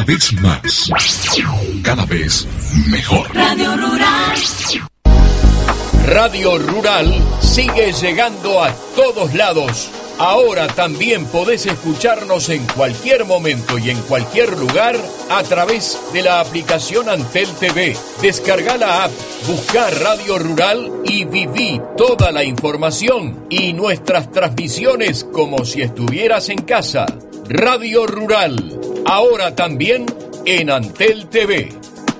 vez más, cada vez mejor. Radio Rural. Radio Rural sigue llegando a todos lados. Ahora también podés escucharnos en cualquier momento y en cualquier lugar a través de la aplicación Antel TV. Descarga la app, busca Radio Rural y viví toda la información y nuestras transmisiones como si estuvieras en casa. Radio Rural, ahora también en Antel TV.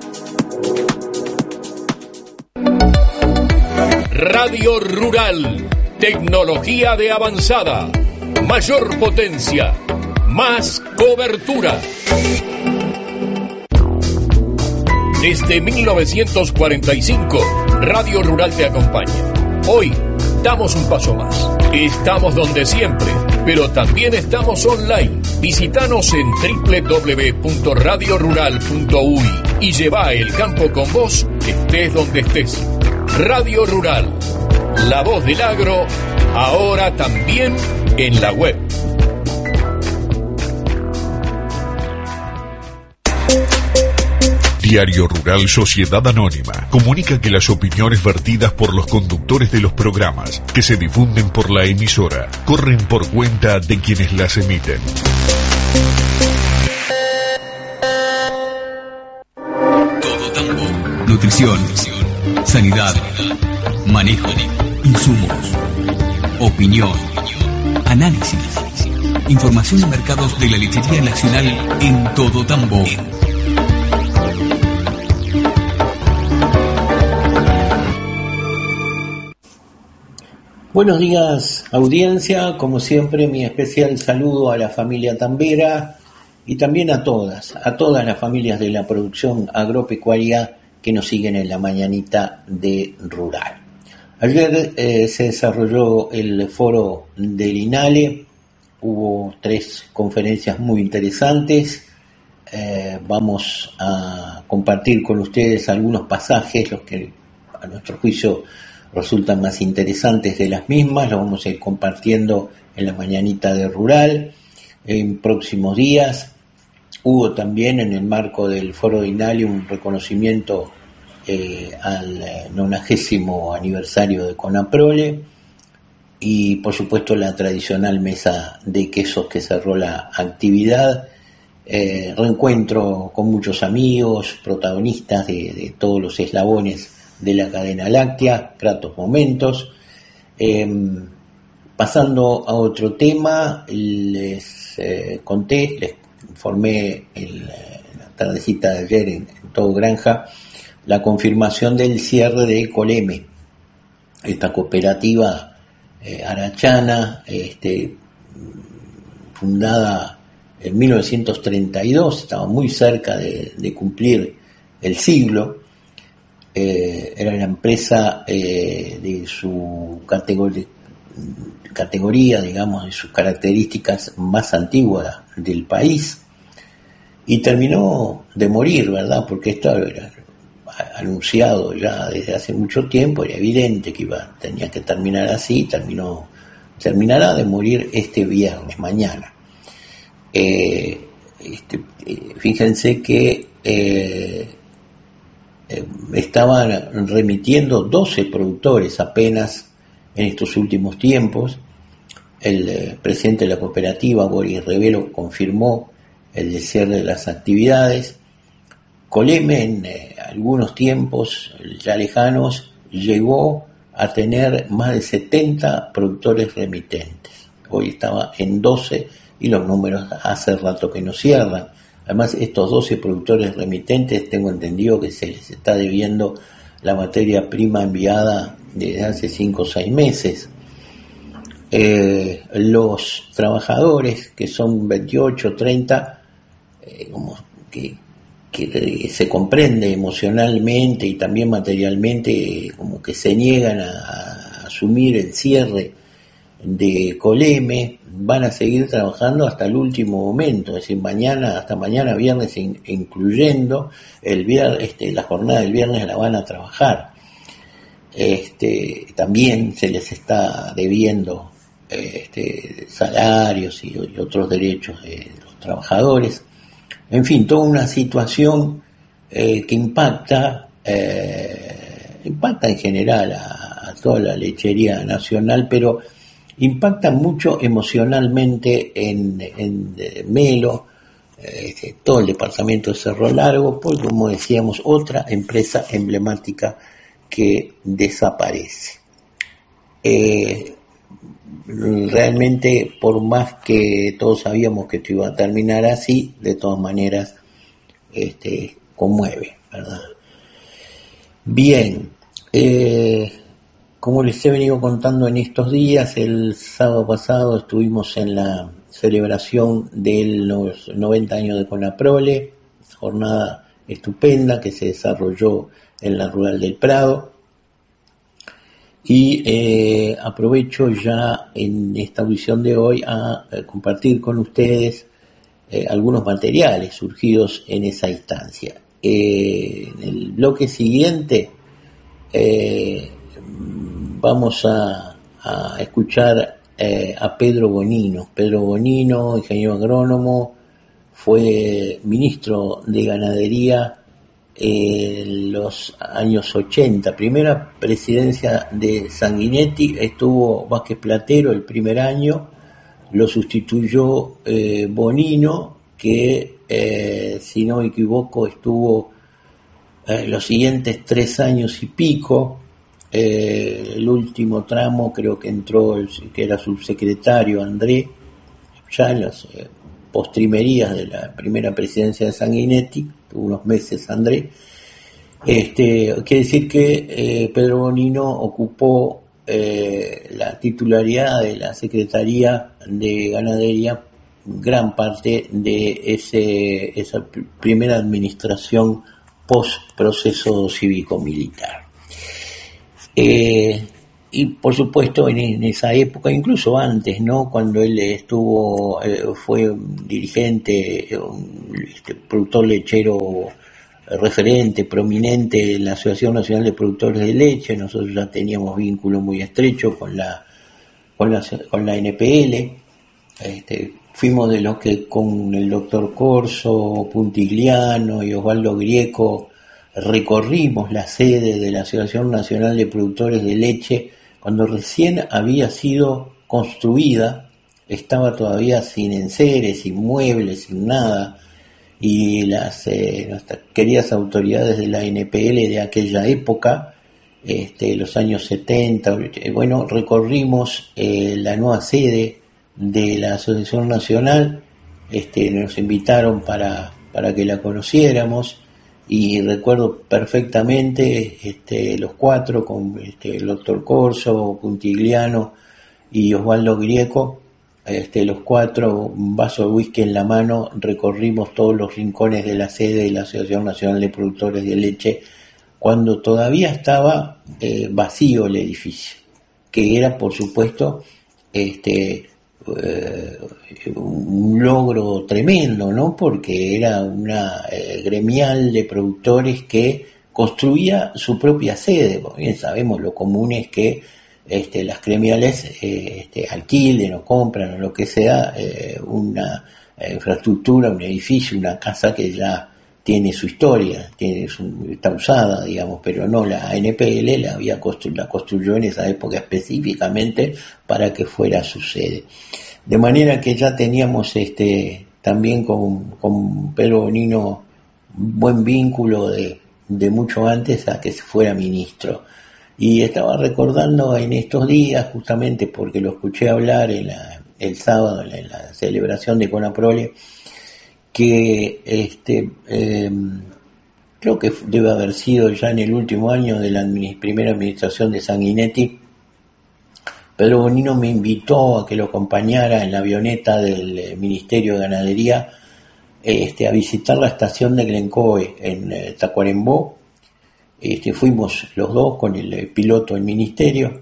Radio Rural, tecnología de avanzada, mayor potencia, más cobertura. Desde 1945, Radio Rural te acompaña. Hoy damos un paso más. Estamos donde siempre, pero también estamos online. Visítanos en www.radiorural.uy y lleva el campo con vos, estés donde estés. Radio Rural, la voz del agro, ahora también en la web. Diario Rural Sociedad Anónima comunica que las opiniones vertidas por los conductores de los programas que se difunden por la emisora corren por cuenta de quienes las emiten. Todo Tambo. Nutrición, sanidad, manejo, insumos, opinión, análisis, información de mercados de la lechería nacional en Todo Tambo. Buenos días, audiencia. Como siempre, mi especial saludo a la familia tambera y también a todas las familias de la producción agropecuaria que nos siguen en la mañanita de Rural. Ayer se desarrolló el foro del INALE, hubo 3 conferencias muy interesantes. Vamos a compartir con ustedes algunos pasajes, los que a nuestro juicio resultan más interesantes de las mismas. Lo vamos a ir compartiendo en la mañanita de Rural en próximos días. Hubo también en el marco del foro de INALE un reconocimiento al 90º aniversario de CONAPROLE y por supuesto la tradicional mesa de quesos que cerró la actividad. Reencuentro con muchos amigos, protagonistas de todos los eslabones de la cadena láctea, gratos momentos. Pasando a otro tema, les informé en la tardecita de ayer en Todo Granja la confirmación del cierre de Coleme, esta cooperativa arachana, fundada en 1932, estaba muy cerca de cumplir el siglo. Era la empresa de su categoría, digamos, de sus características más antiguas del país, y terminó de morir, ¿verdad? Porque esto era anunciado ya desde hace mucho tiempo, era evidente que tenía que terminar así, terminará de morir este viernes, mañana. Fíjense que estaban remitiendo 12 productores apenas en estos últimos tiempos. El presidente de la cooperativa, Boris Revelo, confirmó el cierre de las actividades. Coleme en algunos tiempos ya lejanos llegó a tener más de 70 productores remitentes. Hoy estaba en 12 y los números hace rato que no cierran. Además, estos 12 productores remitentes, tengo entendido que se les está debiendo la materia prima enviada desde hace 5 o 6 meses. Los trabajadores, que son 28, 30, como que se comprende emocionalmente y también materialmente, como que se niegan a asumir el cierre de Coleme, van a seguir trabajando hasta el último momento, es decir, hasta mañana viernes incluyendo el viernes, la jornada del viernes la van a trabajar. También se les está debiendo salarios y otros derechos de los trabajadores. En fin, toda una situación que impacta en general a toda la lechería nacional, pero impacta mucho emocionalmente en Melo, todo el departamento de Cerro Largo, porque como decíamos, otra empresa emblemática que desaparece. Realmente, por más que todos sabíamos que esto iba a terminar así, de todas maneras conmueve, ¿verdad? Bien, como les he venido contando en estos días, el sábado pasado estuvimos en la celebración de los 90 años de Conaprole, jornada estupenda que se desarrolló en la Rural del Prado. Y aprovecho ya en esta audición de hoy a compartir con ustedes algunos materiales surgidos en esa instancia. En el bloque siguiente vamos a escuchar a Pedro Bonino. Pedro Bonino, ingeniero agrónomo, fue ministro de Ganadería en los años 80, primera presidencia de Sanguinetti, estuvo Vázquez Platero el primer año, lo sustituyó Bonino, que si no me equivoco estuvo los siguientes 3 años y pico. El último tramo creo que entró que era subsecretario André, ya en las postrimerías de la primera presidencia de Sanguinetti, tuvo unos meses André. Quiere decir que Pedro Bonino ocupó la titularidad de la Secretaría de Ganadería gran parte de esa primera administración post-proceso cívico-militar. Y por supuesto en esa época, incluso antes, ¿no? Cuando él fue dirigente, productor lechero referente, prominente en la Asociación Nacional de Productores de Leche, nosotros ya teníamos vínculo muy estrecho con la NPL, fuimos de los que con el doctor Corso, Puntigliano y Osvaldo Grieco recorrimos la sede de la Asociación Nacional de Productores de Leche cuando recién había sido construida, estaba todavía sin enseres, sin muebles, sin nada, y nuestras queridas autoridades de la NPL de aquella época, los años 70, recorrimos la nueva sede de la Asociación Nacional, nos invitaron para que la conociéramos. Y recuerdo perfectamente los cuatro, con el doctor Corso, Puntigliano y Osvaldo Grieco, los cuatro, un vaso de whisky en la mano, recorrimos todos los rincones de la sede de la Asociación Nacional de Productores de Leche, cuando todavía estaba vacío el edificio, que era, por supuesto, un logro tremendo, ¿no? Porque era una gremial de productores que construía su propia sede. Porque bien sabemos, lo común es que las gremiales alquilen o compran o lo que sea una infraestructura, un edificio, una casa que ya tiene su historia, está usada, digamos, pero no, la NPL la construyó en esa época específicamente para que fuera su sede. De manera que ya teníamos también con Pedro Bonino buen vínculo de mucho antes a que fuera ministro. Y estaba recordando en estos días, justamente porque lo escuché hablar el sábado en la celebración de Conaprole, que creo que debe haber sido ya en el último año de la primera administración de Sanguinetti. Pedro Bonino me invitó a que lo acompañara en la avioneta del Ministerio de Ganadería a visitar la estación de Glencoe en Tacuarembó. Fuimos los dos con el piloto del ministerio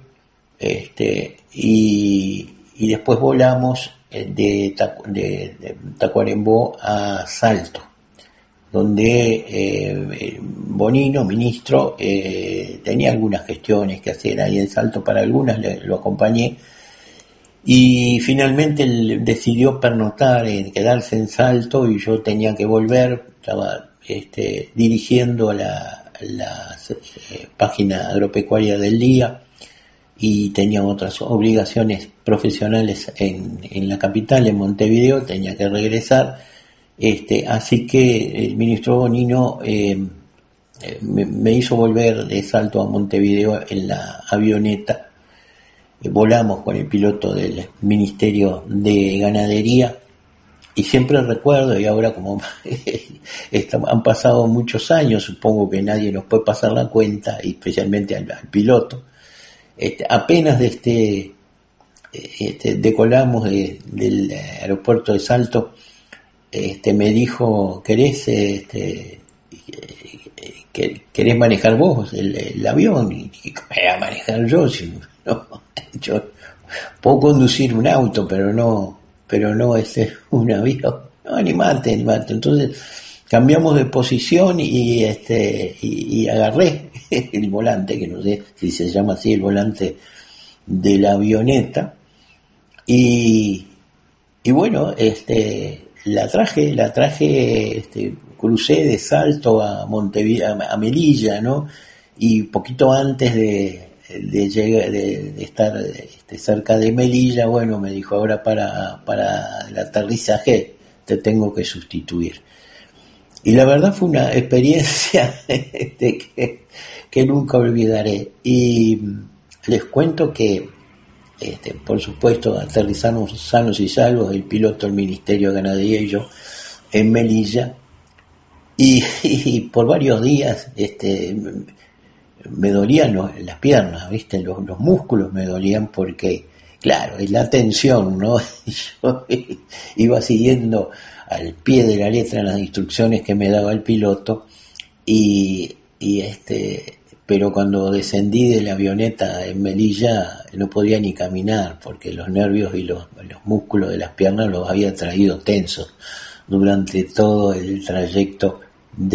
y después volamos de Tacuarembó a Salto, donde Bonino, ministro, tenía algunas gestiones que hacer ahí en Salto, para algunas lo acompañé, Y finalmente él decidió pernoctar, quedarse en Salto, y yo tenía que volver. Estaba dirigiendo la página agropecuaria del día y tenía otras obligaciones profesionales en la capital, en Montevideo, tenía que regresar. Así que el ministro Bonino me hizo volver de Salto a Montevideo en la avioneta. Volamos con el piloto del Ministerio de Ganadería, y siempre recuerdo, y ahora como han pasado muchos años, supongo que nadie nos puede pasar la cuenta, y especialmente al piloto, apenas decolamos del aeropuerto de Salto, me dijo: ¿querés manejar vos el avión? Y ¿qué voy a manejar yo? Si no, yo puedo conducir un auto, pero no un avión. No, animate. Entonces cambiamos de posición y agarré el volante, que no sé si se llama así, el volante de la avioneta, y bueno, la traje, crucé de Salto a Montevideo, a Melilla, ¿no? Y poquito antes de llegar, de estar cerca de Melilla, bueno, me dijo: ahora para el aterrizaje te tengo que sustituir. Y la verdad fue una experiencia que nunca olvidaré. Y les cuento que, por supuesto, aterrizamos sanos y salvos, el piloto del Ministerio de Ganadería y yo, en Melilla, y por varios días me dolían las piernas, ¿viste? Los músculos me dolían porque, claro, es la tensión, ¿no? Yo iba siguiendo al pie de la letra las instrucciones que me daba el piloto, pero cuando descendí de la avioneta en Melilla no podía ni caminar, porque los nervios y los músculos de las piernas los había traído tensos durante todo el trayecto